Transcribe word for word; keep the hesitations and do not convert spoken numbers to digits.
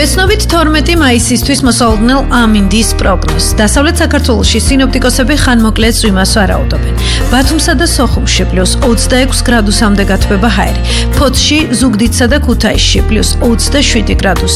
ეცნობით თორმეტი მაისისთვის მოსალოდნელ ამინდის პროგნოზს. დასავლეთ საქართველოში სინოპტიკოსები ხანმოკლე წვიმას ვარაუდობენ. ბათუმსა და სოხუმში პლუს ოცდაექვსი გრადუსამდე გათბება ჰაერი. ფოთში, ზუგდიდსა და ქუთაისში პლუს ოცდაშვიდი გრადუსი.